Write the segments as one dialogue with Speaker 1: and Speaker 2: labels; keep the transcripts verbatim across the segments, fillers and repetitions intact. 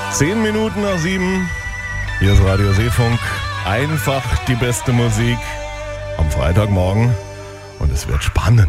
Speaker 1: Zehn Minuten nach sieben. Hier ist Radio Seefunk. Einfach die beste Musik am Freitagmorgen. Und es wird spannend.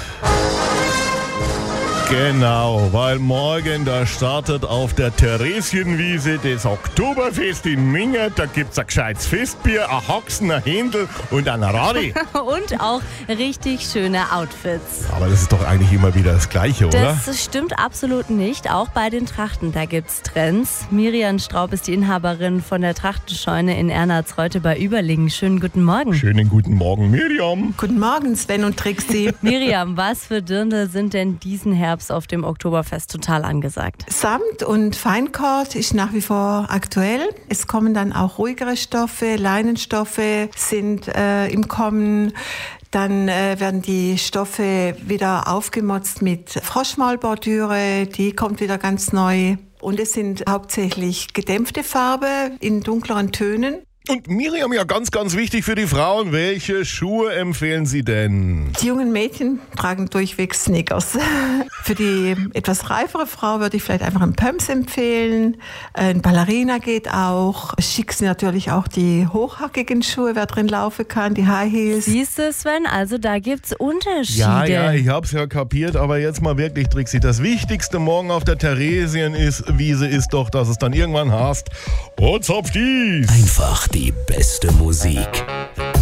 Speaker 1: Genau, weil morgen da startet auf der Theresienwiese das Oktoberfest in Mingert. Da gibt's ein gescheites Festbier, ein Haxen, ein Händel und ein Radi.
Speaker 2: Und auch richtig schöne Outfits.
Speaker 1: Aber das ist doch eigentlich immer wieder das Gleiche, oder?
Speaker 2: Das stimmt absolut nicht. Auch bei den Trachten, da gibt's Trends. Miriam Straub ist die Inhaberin von der Trachtenscheune in Ernatzreuth bei Überlingen. Schönen guten Morgen.
Speaker 1: Schönen guten Morgen, Miriam.
Speaker 3: Guten Morgen, Sven und Trixie.
Speaker 2: Miriam, was für Dirndl sind denn diesen Herbst auf dem Oktoberfest total angesagt?
Speaker 3: Samt und Feinkord ist nach wie vor aktuell. Es kommen dann auch ruhigere Stoffe, Leinenstoffe sind äh, im Kommen. Dann äh, werden die Stoffe wieder aufgemotzt mit Froschmaulbordüre, die kommt wieder ganz neu. Und es sind hauptsächlich gedämpfte Farbe in dunkleren Tönen.
Speaker 1: Und Miriam, ja ganz, ganz wichtig für die Frauen, welche Schuhe empfehlen Sie denn?
Speaker 3: Die jungen Mädchen tragen durchweg Sneakers. Für die etwas reifere Frau würde ich vielleicht einfach einen Pumps empfehlen. Ein Ballerina geht auch. Schick sind natürlich auch die hochhackigen Schuhe, wer drin laufen kann, die High Heels.
Speaker 2: Siehst du, Sven, also da gibt's Unterschiede.
Speaker 1: Ja, ja, ich hab's ja kapiert, aber jetzt mal wirklich, Trixie, das Wichtigste morgen auf der Theresienwiese ist doch, dass es dann irgendwann heißt, und zopf dies.
Speaker 4: Einfach die beste Musik.